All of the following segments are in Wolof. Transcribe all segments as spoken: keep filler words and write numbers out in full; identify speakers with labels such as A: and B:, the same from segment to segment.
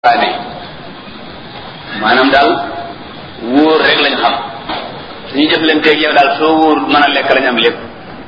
A: ne maanaam daal wóor rek lañ xam suñu jëflanteeg yow daal soo wóor mën a lekk lañ am lépp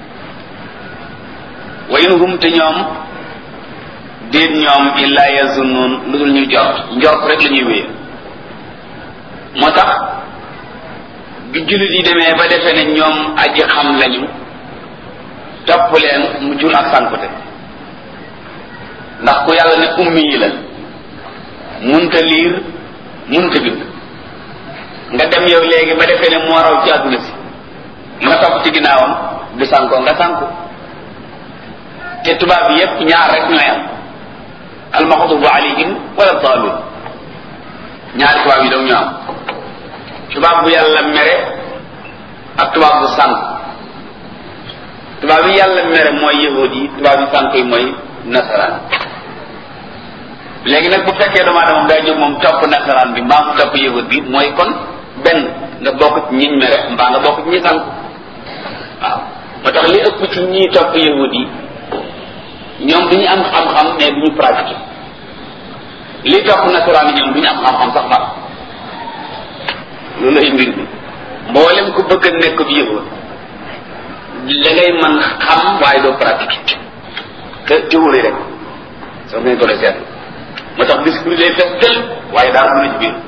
A: wa in hum te ñoom déet ñoom illa yazunnuun lu dul ñuy jort njort rek la ñuy wéye moo tax bi jullit yi demee ba defee ne ñoom aji xam lañu topp leen mu jur ak sànkute ndax ku yàlla ne ummi yi la munta liir munta bind nga dem yow léegi ba defee ne moo raw ci àdduna si nga topp ci ginnaawam du sànkoo nga sànku te tubaab bi yépp ñaar rek ñooy am almaxdubu alayhim wala daalun ñaari tubaab yi daw ñu am tubaab bu yàlla mere ak tubaab bu sànk tubaab yi yàlla mere mooy yahud yi tubaab yi sànk yi mooy nasaraan léegi nag bu fekkee doomu aadama daa jóg moom topp nasaraan bi mbaa mu topp yahud bi mooy kon benn nga bokk ci ñiñ mere mbaa nga bokk ci ñi sànk waaw moo tax li ëpp ci ñi topp yahud yi ñoom du ñu am xam-xam mais du ñu pratiquer li topp nasaraan yi ñoom du ñu am xam-xam sax far loolu ay mbir bi mboolem ku bëgg a nekk bi yahud da ngay mën xam waaye doo pratiquer te théorie rek soo ngeen ko la seetlu moo tax discours day fes tel waaye daal am na ci biir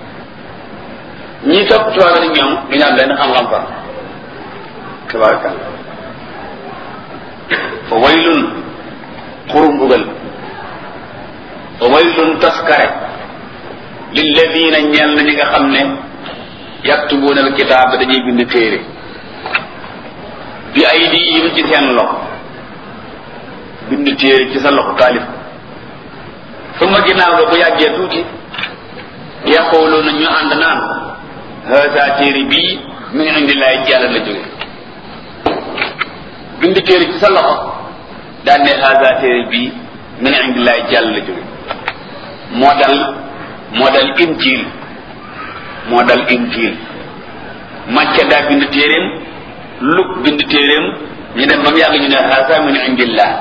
A: ñii topp tubaab nag ñoom du ñu am benn xam-xam fa tabarakalla fa waylun xurum bugal fa waylun taskare lilladina ñeel na ñi nga xam ne yaktubuuna alkitaaba dañuy bind téere bi aydihim ci seen loxo bind téere ci sa loxo taalif suma ginnaaw ga bu yàggee tuuti yaquluuna ñu ànd naan haasa téere bii min indillahi ci yàlla la jóge bind téere ci sa loxo daan ne haasa téere bii min indillahi ci yàlla la jóge moo dal moo dal injil moo dal injil Macca daa bind téeréem Luk bind téeréem ñu dem ba mu yàgg ñu ne haasa min indillah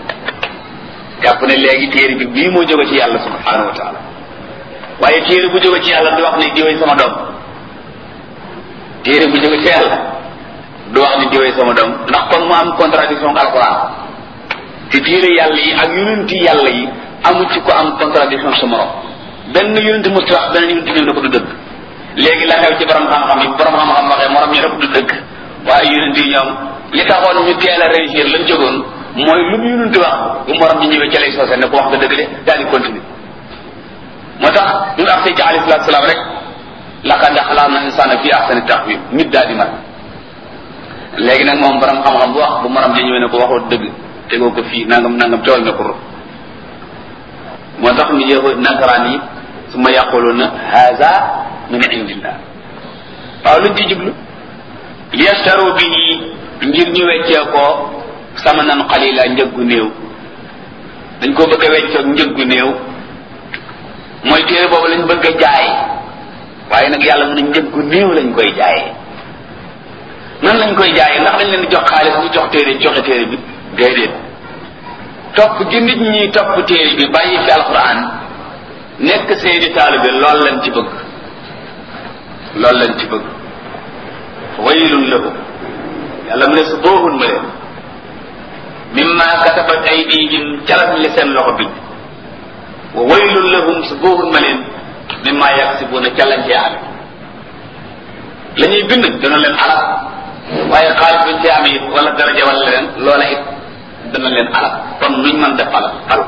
A: jàpp ne léegi téere bi bii moo jóge ci yàlla subhanahu wa taala waaye téere bu jóge ci yàlla du wax ni diwee sama doom téere bu jóge ci yàlla du wax ni diwee sama doom ndax kon mu am contradiction ak alquran te téere yàlla yi ak yonenti yàlla yi amu ci ko am contradiction sa morom benn yonenti musta wax benn yonenti ñëw na ko du dëgg léegi la xew ci borom xam-xam yi borom xam-xam waxee morom ñu rek du dëgg waaye yonenti yi ñoom li taxoon ñu teel a réussir lañ jógoon mooy lu mu yonenti wax bu morom ñi ñëwee ca lay soose ne ko wax nga dëgg de daal di continuer moo tax ñu ak say ci alayhi salaatu salaam rek laqad xalaqna insaana fi ahsani taqwiim nit daal di mat léegi nag moom borom xam-xam bu wax bu morom ñi ñëwee ne ko waxoo dëgg tegoo ko fii nangam nangam tool na ko moo tax ñu yëw nasaraan yi su ma yaquluuna haza min indillah waaw luñ ci jublu liyastaru bihi ngir ñu weccee ko samanan qalila njëggu néew dañ ko bëgg a weccoog njëggu néew mooy téere boobu lañ bëgg a jaay waaye nag yàlla mu ne njëggu néew lañ koy jaayee nan lañ koy jaayee ndax dañ leen di jox xaalis bu jox téere joxe téere bi déedéet topp gi nit ñi topp téere bi bàyyi fi alquran nekk seeni taalibe loolu lañ ci bëgg loolu lañ ci bëgg waylun lahum yàlla mu ne su booxun ma leen mimma katabat aydihim calat li seen loxo bi wa waylun lahum su booxun ma leen mimma yaksibuuna calañ cee ame la ñuy bind dana leen alal waaye xaalis buñ cee ame it wala daraja wala leen loola it dana leen alal kon luñ mën def alal alal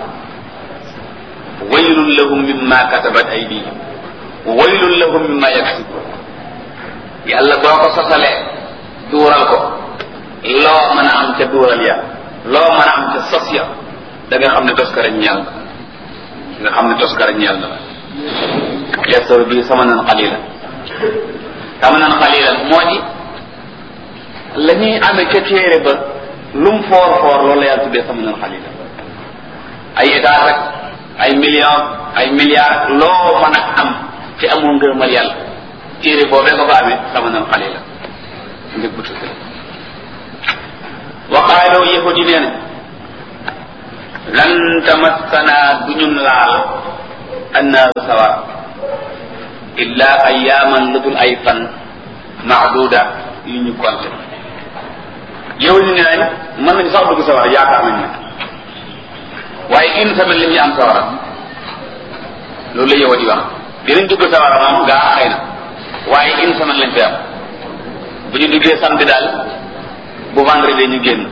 A: waylun lahum mimma katabat aydihim wa waylun lahum mimma yaksibuun yàlla boo ko sosalee duural ko loo mën a am ca duural ya loo mën a am ca sos ya da nga xam ne toskare ñeel nga xam ne toskare ñeel na la yastaru bi samanan qalila samanan qalila moo di la ñuy amee ca téere ba lum foor foor loolu la yàlla tuddee samanan qalila ay état rek ay millions ay milliards loo mën a am ci amul ngërëmal yàlla téere boobee nga ko amee samanan qalila njëg bu tuuti wa qaaloo yahudi nee na lan tamassana du ñun laal annaaru sawar illa ayyaman lu dul ay fan maaduda yu ñu compté yow ñu ne nañ mën nañ sax dugg sawara yaakaar nañ ne waaye une semaine li ñu am sawara loolu la yow di wax dinañ dugg sawara moom gaa xëy na waaye une semaine lañ fi am bu ñu duggee samedi daal bu vendredi ñu génn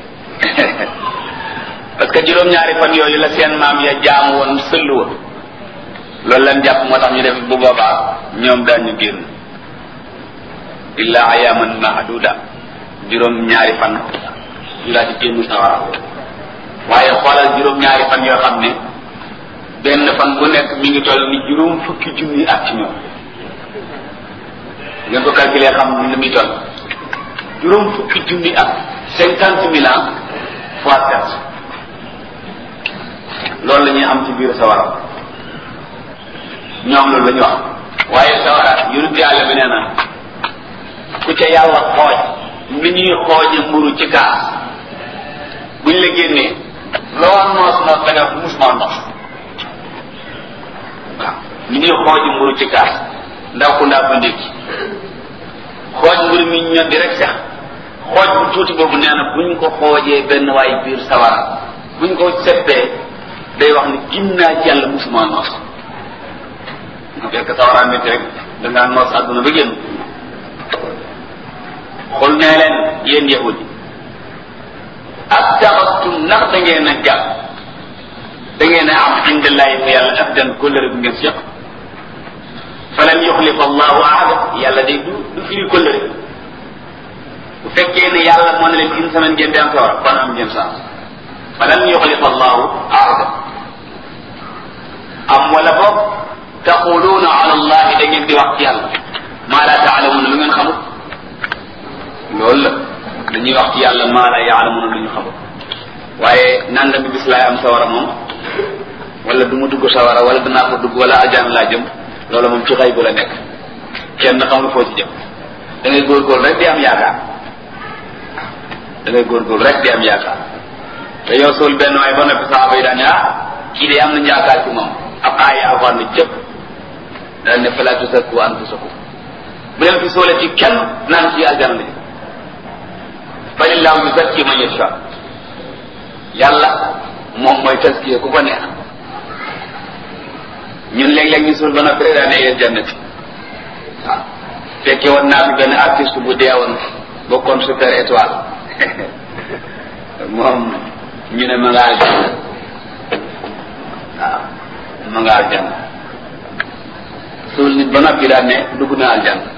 A: parce que juróom-ñaari fan yooyu la seen maam ya jaam woon sëllu wa loolu lañ jàpp moo tax ñu def bu boobaa ñoom daañu génn illa ayaman mahduda juróom-ñaari fan ñu daal di génn sawara waaye xoolal juróom-ñaari fan yoo xam ne benn fan bu nekk mi ngi toll ni juróom fukki junni at ci ñoom ngeen ko calculer xam ni muy toll juróom fukki junni at cinquante mille ans fois sept loolu la ñuy am ci biir sawara ñoom loolu la ñu wax waaye sawara yonent yàlla bi nee na ku ca yàlla xooj ni ñuy xooje mburu ci kaas buñ la génnee loo noos noos da nga musuma noos waaw ni ñuy xooje mburu ci kaas ndaw ku ndaa ba ndékki xooj mburu mi ñor di rek sax xooj bu tuuti boobu nee na buñ ko xoojee benn waay biir sawara buñ ko seppee day wax ni gim naa ci yàlla musuma noos nga fekk sawara métti rek dangaa noos àdduna ba génn xul nee leen yéen yahudi ak taxastum ndax da ngeen a jàpp da ngeen a am indallahi fa yàlla abdan kóllëre bu ngeen seq falan yuxlifa allahu ahada yàlla day du du firi kóllëre bu fekkee ne yàlla moo ne leen une semaine ngeen di am sawara kon am ngeen saa falan yuxlifa allahu ahada am wala boog taquluuna ala allahi da ngeen di wax ci yàlla maa laa taalamuuna lu ngeen xamul loolu la dañuy wax ci yàlla maa laa yaalamuuna lu ñu xamul waaye nanga bi bis laay am sawara moom wala du ma dugg sawara wala danaa ko dugg wala aljana laa jëm loolu moom ci xay bu la nekk kenn xamul foo ci jëm da ngay góorgóorlu rek di am yaakaar da ngay góorgóorlu rek di am yaakaar te yow suul benn waay ba noppi saaba yi daan ne ah kii de am nañu yaakaar ci moom ab aaya alxuraan ni cëpp daan ne fala tusakku anfusakum bu leen fi soole ci kenn naan ci aljana la balillahu yuzakki man yasha yàlla moom mooy taskiya ku ko neex ñun léeg-léeg ñu suul ba noppi rek daa ne yéen jannati waaw fekkee woon naa fi benn artiste bu deewoon bokkoon super étoile moom ñu ne ma nga aljanna waaw ma nga aljanna suul nit ba noppi daa ne dugg na aljanna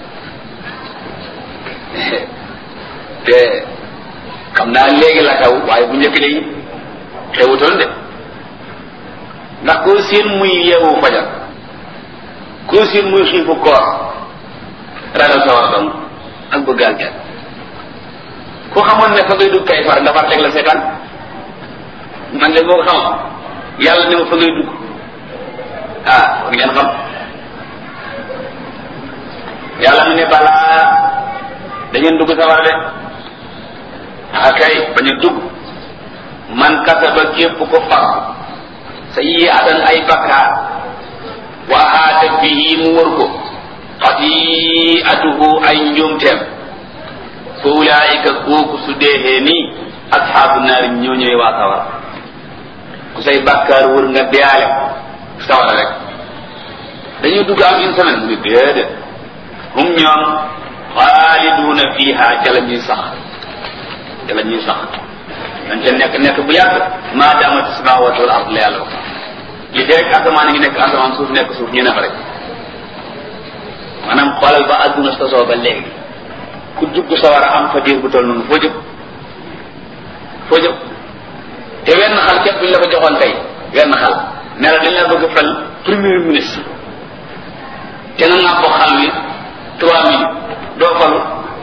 A: te xam naa léegi la xew waaye bu njëkk day xewutoon de ndax koo seen muy yeewu fajar koo seen muy xiifu koor ragal sawar dong ak bëgg aljan ku xamoon ne fa ngay dugg kay far nga far teg la seetaan man de boo ko xamoon yàlla ne ma fa ngay dugg ah war ngeen xam yàlla mu ne balaa dangeen dugg sawar de akay bañ a dugg man kasaba képp ko far sayyi'atan ay bakkaar wa aata bihi mu wër ko xati'atuhu ay njuumteem fa ulaa'ika kooku su deexee nii ashaabu naari ñoo ñëwee waa sawara ku say bakkaar wër nga deyaale sawara rek dañuy dugg am une semaine mu ne déedéet hum ñoom xaaliduuna fiiha ca la ñuy sax ca la ñuy sax dañ ca nekk nekk bu yàgg maa daamati samaawaatu wal ard la yàlla wax li fekk asamaan ngi nekk asamaan suuf nekk suuf ñu ne fa rek maanaam xoolal ba adduna sosoo ba léegi ku dugg sawar a am fa diir bu toll noonu foo jëm foo jëm te wenn xal képp buñ la ko joxoon tey wenn xal ne la dañ la bëgg fal premier ministre te nga nga ko xal wi trois mille doo falu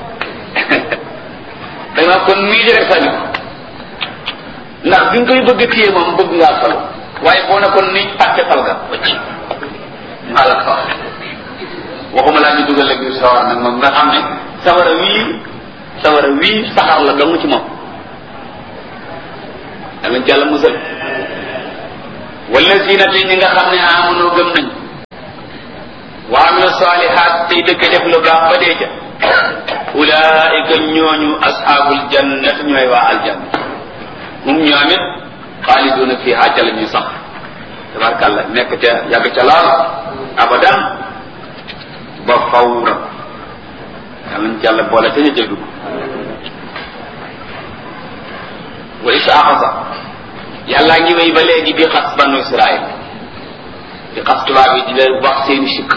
A: da nga kon mii di rek sañu ndax bi nga koy bëgg a téye moom bëgg ngaa falu waaye boo ne kon nii pàtte fal nga wacc maa la ko wax waxuma laa ñu dugal la biir sawar nag moom nga xam ne sawara wii sawara wii saxar la dong ci moom danga jàll musal wallazina te ñi nga xam ne amanu gëm nañ wa amilu salihat tey dëkk def lu baax ba dee ca ulaika ñooñu ashabul jannat ñooy waa aljanna hum ñoom it xaaliduna fiha ca la ñuy sax tabarkàlla nekk ca yàgg ca laal abadan ba fawra yàlla ñu jàll boole te ñu jëggu wa is axasa yàllaa ngi wéy ba léegi di xas banu Israël di xas tubaab yi di leen wax seeni sikk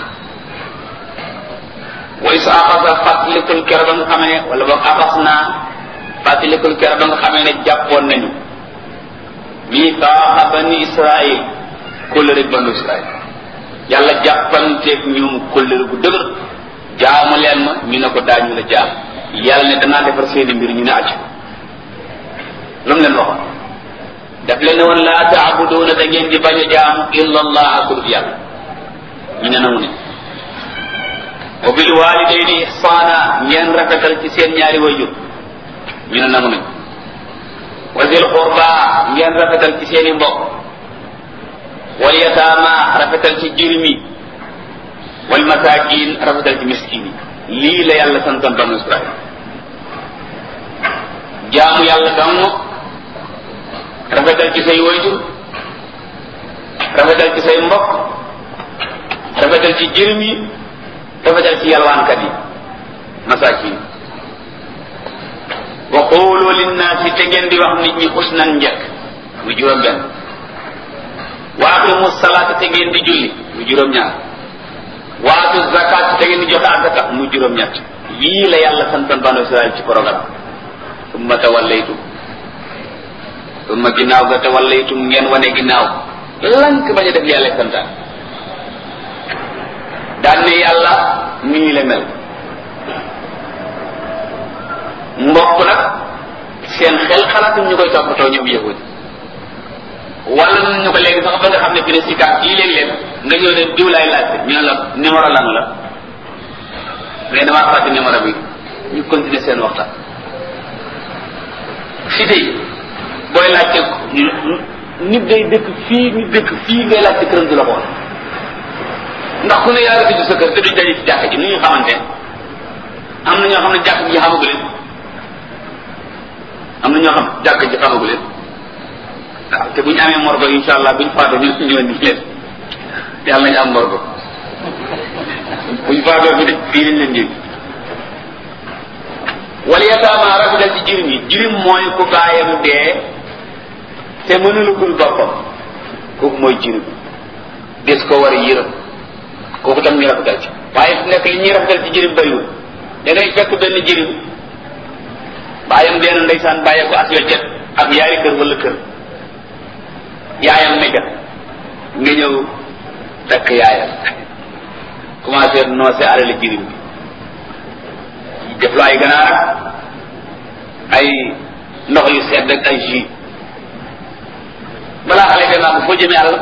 A: wa is axasa fàttalikul kere ba nga xamee ne wala boog axas naa fàttalikul kere ba nga xamee ne jàppoon nañu mitaaqa bani Israël kóllëre banu Israël yàlla jàppanteeg ñoom kóllëre gu dëgër jaamu leen ma ñu ne ko daañu la jaam yàlla ne danaa defar seeni mbir ñu ne acc lu mu leen waxoon daf leen ne woon laa taabuduuna da ngeen di bañ a jaamu illa allah akul yàlla ñu ne nangu ne wa bil walidayni ihsaana ngeen rafetal ci seen ñaari wayjur ñu ne nangu nañ wa zil qurba ngeen rafetal ci seeni mbokk wal yataama rafetal ci jirmi wal masakin rafetal ci miskin yi lii la yàlla santoon banu Israël jaamu yàlla dong rafetal ci say wayjur rafetal ci say mbokk rafetal ci jirim yi rafetal ci yalwaankat yi masakin wa qulu linnaasi te ngeen di wax nit ñi husnan njëkk mu juróom benn wa aqimu salaata te ngeen di julli mu juróom ñaar wa atu zakat te ngeen di joxe azaka mu juróom ñett lii la yàlla santoon banu Israël ci programme summa tawallaytum summa ginnaaw ga tawallaytum ngeen wane ginnaaw lank bañ a def li yàlla santaan daan ne yàlla nii la mel mbokk nag seen xel xalaatum ñu koy toppatoo ñoom yahudi wala nun ñu ko léegi sax ba nga xam ne fi ne si kaat kii léeg-léeg nga ñëw ne diw laay laajte ñu ne la numéro lan la mais damaa fàtte numéro bi ñu continuer seen waxtaan si tey booy laajte nit day dëkk fii nit dëkk fii ngay laajte këram du la xool ndax ku ne yaa ngi sa kër te duñ daje ci jàkk ji nu ñu xamante am na ñoo xam ne jàkk ji xamagu leen am na ñoo xam jàkk ji xamagu leen waaw te bu ñu amee morgo insha allah buñ faatoo ñu ñëw ni leen yàlla nañu am morgo buñ faatoo fi de fii lañ leen jël wala yataama rafetal ci jirim yi jirim mooy ku baayam dee te mënulugul boppam kooku mooy jirim des ko war a yërëm kooku tam ñu rafetal ci waaye fu nekk li ñuy rafetal ci jirim bëriwul da ngay fekk benn jirim baayam dee na ndeysaan bàyyee ko as weccet ak yaari kër wala kër yaayam nekka nga ñëw takk yaayam commencé noose alali jirim bi def lu ay ganaar ay ndox yu sedd ak ay jus balaa xale gannaaw bu foo jëmee àll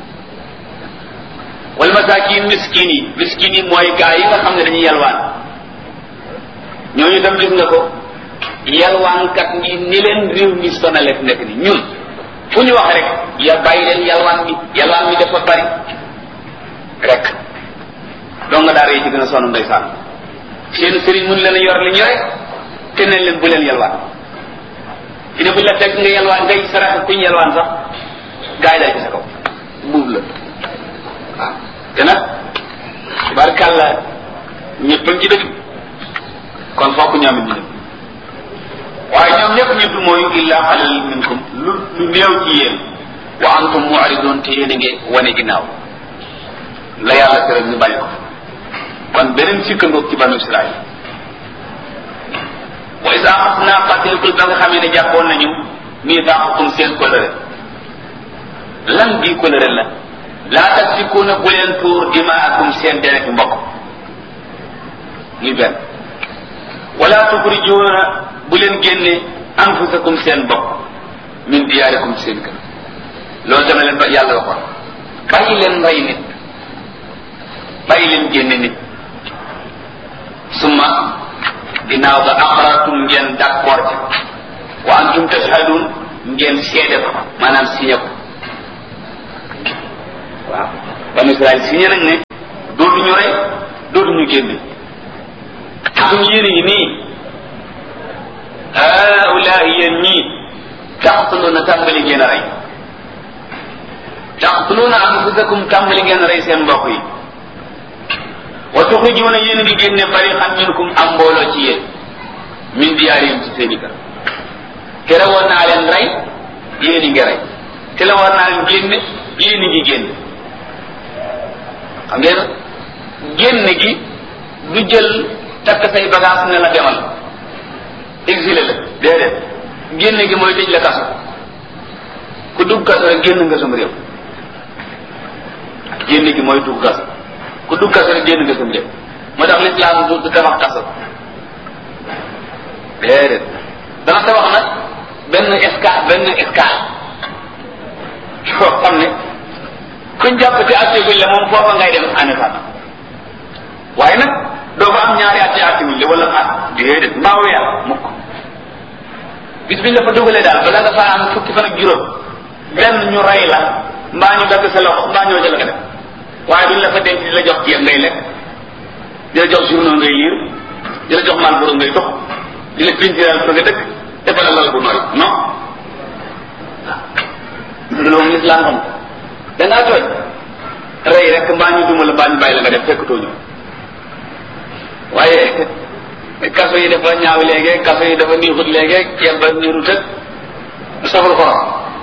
A: wal masakin miskin yi miskin yi mooy gaa yi nga xam ne dañuy yalwaan ñooñu tam gis nga ko yalwaankat ñi ni leen réew mi sonale fi nekk ni ñun fu ñu wax rek ya bàyyi leen yalwaan mi yalwaan mi dafa bari rek doo nga daara yi ci gën a sonn ndeysaan seen sëriñ mun leen a yor li ñu rek te ne leen bu leen yalwaan fi ne buñ la fekk nga yalwaan ngay sarax kuñ yalwaan sax gaa yi daal ci sa kaw buub la waaw te nag barkàlla ñëpp ci dëgg kon fokk ñoom it ñu dem waaye ñoom ñëpp ñëpp mooy illa xalal minkum lu lu néew ci yéen wa antum mu'ridun te yéen a ngi wane ginnaaw la yàlla tere ñu bàyyi ko kon beneen sikkangoog ci banu Israël wa isa axasnaa fàttalikul ba nga xamee ne jàppoon nañu miisaaqakum seen kóllëre lan bii kóllëre la laa tasfikuuna bu leen tuur dimaakum seen deret mbokk li benn wala tuxrijuuna bu leen génne anfusakum seen bopp min diyaarikum seen kër loolu dama leen ba yàlla waxoon bàyyi leen rey nit bàyyi leen génne nit summa ginnaaw ga aqrartum ngeen d'accord ca wa antum tashhadun ngeen seede ko maanaam signé ko waaw banu Israël signé nañ ne dootuñu rey dootuñu génne suñ yéen yi nii haulahi yéen ñii taqtuluna tàmbali ngeen a rey taqtuluna anfusakum tàmbali ngeen a rey seen mbokk yi wa tuxrijuna yéen ngi génne fariqan minkum am mbooloo ci yéen min diyaarihim ci seeni kër tere woon naa leen rey yéen i ngi rey te la war naa leen génne yéen i ngi génne xam ngeen génne gi du jël takk say bagage ne la demal exilé la déedéet génne gi mooy tëj la kaso ku dugg kaso rek génn nga sam réew génne gi mooy dugg kaso ku dugg kaso rek génn nga sam réew moo tax l'islam du tabax kaso déedéet dana tabax nag benn escale benn escale yoo xam ne kuñ jàpp te atteguñ la moom foofa ngay dem année fan waaye nag doo ko am ñaari at atteguñ la wala at déedéet mbaa weer mukk bis biñ la fa dugalee daal bala nga faa am fukki fan ak juróom benn ñu rey la mbaa ñu dagg sa loxo mbaa ñoo ca la nga def waaye duñ la fa denc di la jox ceeb ngay lekk di la jox journaux ngay liir di la jox Marlboro ngay dox di la pintiral fa nga dëkk defal la lal bu nooy non loolu moom l'islam xam da ngaa tooñ rey rek mbaa ñu duma la mbaa ñu bàyyi la nga def fekk tooñu waaye kaso yi dafa ñaaw léegi kaso yi dafa niixut léegi ceeb ba niiru tëg saful xorom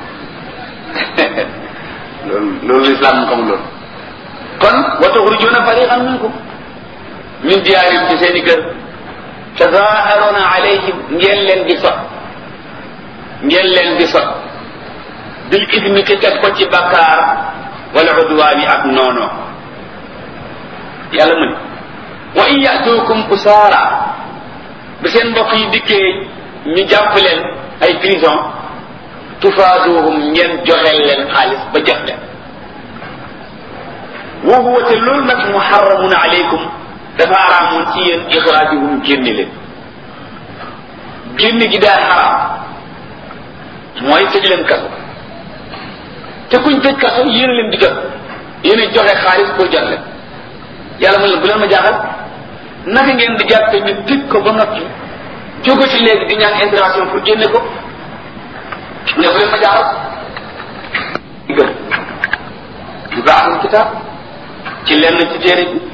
A: loolu loolu l'islam mu xamul loolu kon wa tuxrijuna fariqan minkum min diyaarihim ci seeni kër tazaaharuna alayhim ngeen leen di sot ngeen leen di sot bil ismi te teg ko ci bakkaar wala udwaani ak noono yàlla mu ne wa in yatuukum usaara bi seen mbokk yi dikkee ñu jàpp leen ay prison tufaaduhum ngeen joxeel leen xaalis ba jox leen wa huwa te loolu nag muharramun alaykum dafa araamoon ci yéen ixraajuhum génne leen génne gi daa xaraam mooy tëj leen kaso te kuñ tëj kaso yéen a leen di jot yéen a joxe xaalis pour jot leen yàlla mu ne bu leen ma jaaxal naka ngeen di jàppe ñu tëj ko ba noppi jóge ci léegi di ñaan intervention pour génne ko ne bu leen ma jaaxal gën yu baaxul kitaab ci lenn ci téere bi